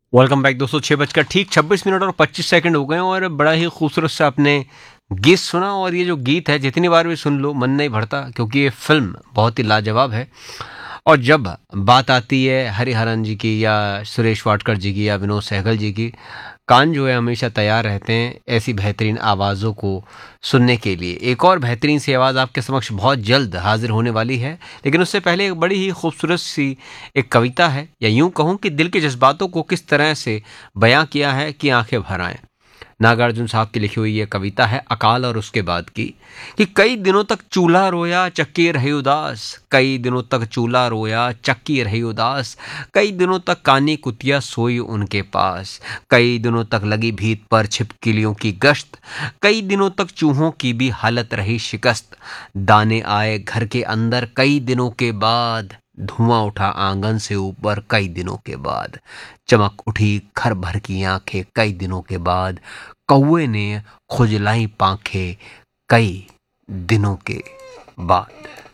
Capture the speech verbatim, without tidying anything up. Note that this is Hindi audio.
वेलकम बैक दोस्तों। छः बजकर ठीक छब्बीस मिनट और पच्चीस सेकंड हो गए हैं और बड़ा ही खूबसूरत सा आपने गीत सुना। और ये जो गीत है जितनी बार भी सुन लो मन नहीं भरता, क्योंकि ये फिल्म बहुत ही लाजवाब है। और जब बात आती है हरिहरन जी की या सुरेश वाडकर जी की या विनोद सहगल जी की, कान जो है हमेशा तैयार रहते हैं ऐसी बेहतरीन आवाज़ों को सुनने के लिए। एक और बेहतरीन सी आवाज़ आपके समक्ष बहुत जल्द हाजिर होने वाली है, लेकिन उससे पहले एक बड़ी ही खूबसूरत सी एक कविता है, या यूं कहूं कि दिल के जज्बातों को किस तरह से बयां किया है कि आंखें भर आएं। नागार्जुन साहब की लिखी हुई ये कविता है अकाल और उसके बाद की, कि कई दिनों तक चूल्हा रोया चक्की रही उदास, कई दिनों तक चूल्हा रोया चक्की रही उदास, कई दिनों तक कानी कुतिया सोई उनके पास, कई दिनों तक लगी भीत पर छिपकलियों की गश्त, कई दिनों तक चूहों की भी हालत रही शिकस्त, दाने आए घर के अंदर कई दिनों के बाद, धुआं उठा आंगन से ऊपर कई दिनों के बाद, चमक उठी घर भर की आंखें कई दिनों के बाद, कौए ने खुजलाई पांखें कई दिनों के बाद।